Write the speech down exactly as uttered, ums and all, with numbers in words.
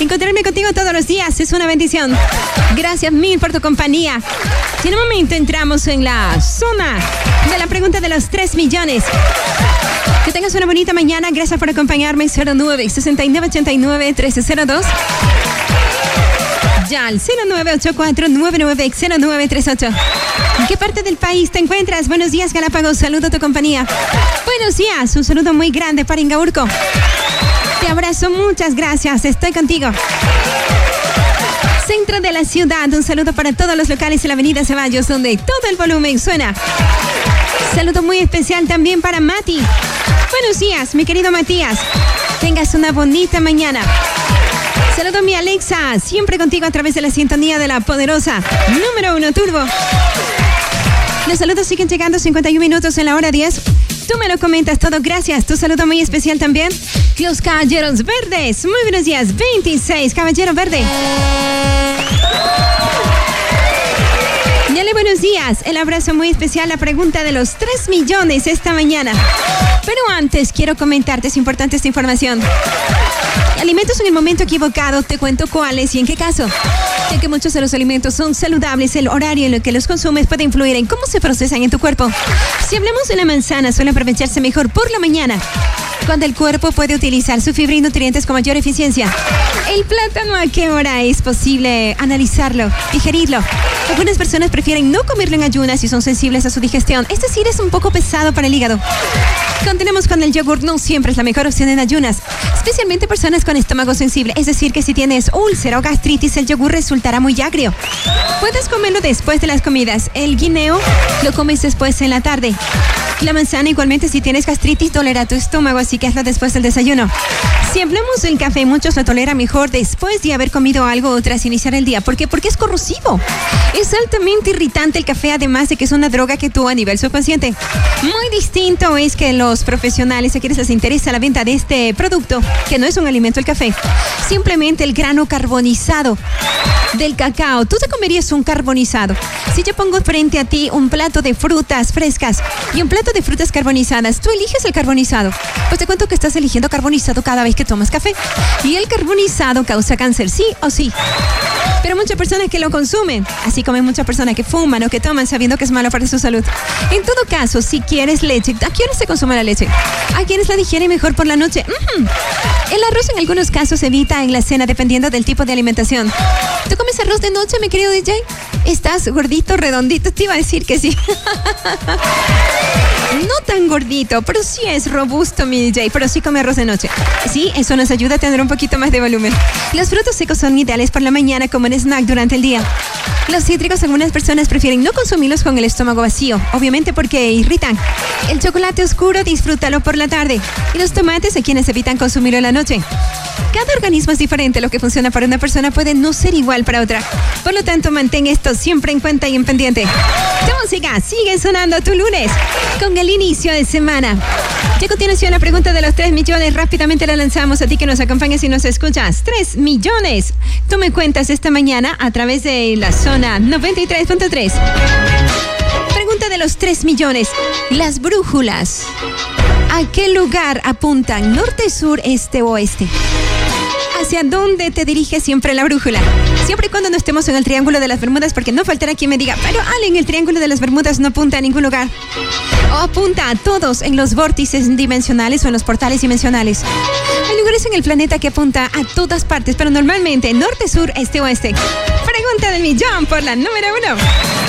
Encontrarme contigo todos los días es una bendición. Gracias mil por tu compañía. Y en un momento entramos en la zona de la pregunta de los tres millones. Que tengas una bonita mañana. Gracias por acompañarme. cero nueve sesenta y nueve ochenta y nueve trece cero dos. Ya al cero nueve ocho cuatro nueve nueve cero nueve tres ocho. ¿En qué parte del país te encuentras? Buenos días, Galápagos. Saludo a tu compañía. Buenos días. Un saludo muy grande para Ingaurco. Te abrazo. Muchas gracias. Estoy contigo. Centro de la ciudad. Un saludo para todos los locales en la avenida Ceballos, donde todo el volumen suena. Saludo muy especial también para Mati. Buenos días, mi querido Matías. Tengas una bonita mañana. Saludo a mi Alexa, siempre contigo a través de la sintonía de la poderosa número uno Turbo. Los saludos siguen llegando, cincuenta y un minutos en la hora diez. Tú me lo comentas todo, gracias. Tu saludo muy especial también. Los Caballeros Verdes. Muy buenos días, veintiséis, Caballero Verde. Dale buenos días. El abrazo muy especial, la pregunta de los tres millones esta mañana. Pero antes quiero comentarte, es importante esta información. Alimentos en el momento equivocado, te cuento cuáles y en qué caso. Ya que muchos de los alimentos son saludables, el horario en el que los consumes puede influir en cómo se procesan en tu cuerpo. Si hablamos de la manzana, suele aprovecharse mejor por la mañana, cuando el cuerpo puede utilizar su fibra y nutrientes con mayor eficiencia. El plátano, ¿a qué hora es posible analizarlo, digerirlo? Algunas personas prefieren no comerlo en ayunas y son sensibles a su digestión, es decir, es un poco pesado para el hígado. Continuemos con el yogur, no siempre es la mejor opción en ayunas, especialmente personas con estómago sensible, es decir, que si tienes úlcera o gastritis, el yogur resultará muy agrio. Puedes comerlo después de las comidas. El guineo lo comes después en la tarde. La manzana igualmente, si tienes gastritis, tolerará tu estómago, así que hazlo después del desayuno. Si hablamos del café, muchos lo toleran mejor después de haber comido algo o tras iniciar el día. ¿Por qué? Porque es corrosivo. Es altamente irritante el café, además de que es una droga que actúa a nivel subconsciente. Muy distinto es que los profesionales, a quienes les interesa la venta de este producto, que no es un alimento el café, simplemente el grano carbonizado del cacao. Tú te comerías un carbonizado. Si yo pongo frente a ti un plato de frutas frescas y un plato de frutas carbonizadas, tú eliges el carbonizado. Pues te cuento que estás eligiendo carbonizado cada vez que tomas café. Y el carbonizado causa cáncer, sí o sí. Pero muchas personas que lo consumen, así como hay muchas personas que fuman o que toman sabiendo que es malo para su salud. En todo caso, si quieres leche, ¿a quiénes se consume la leche? ¿A quienes la digieren mejor por la noche? Mm-hmm. El arroz en algunos casos se evita en la cena dependiendo del tipo de alimentación. ¿Tú comes arroz de noche, mi querido D J? ¿Estás gordito, redondito? Te iba a decir que sí. No tan gordito, pero sí es robusto, mi D J, pero sí come arroz de noche. Sí, eso nos ayuda a tener un poquito más de volumen. Los frutos secos son ideales por la mañana como un snack durante el día. Los cítricos, algunas personas prefieren no consumirlos con el estómago vacío, obviamente porque irritan. El chocolate oscuro, disfrútalo por la tarde. Y los tomates, a quienes evitan consumirlo en la noche. Cada organismo es diferente, lo que funciona para una persona puede no ser igual para otra. Por lo tanto, mantén esto siempre en cuenta y en pendiente. Tu música sigue sonando tu lunes con el inicio de semana. Y a continuación la pregunta de los tres millones, rápidamente la lanzamos a ti que nos acompañas y nos escuchas. tres millones. Tú me cuentas esta mañana a través de la zona noventa y tres punto tres. Pregunta de los tres millones. Las brújulas, ¿a qué lugar apuntan? ¿Norte, sur, este o oeste? ¿Hacia dónde te dirige siempre la brújula? Siempre y cuando no estemos en el Triángulo de las Bermudas, porque no faltará quien me diga, pero Ale, en el Triángulo de las Bermudas no apunta a ningún lugar. O apunta a todos en los vórtices dimensionales o en los portales dimensionales. Hay lugares en el planeta que apunta a todas partes, pero normalmente norte, sur, este, oeste. Pregunta del millón por la número uno.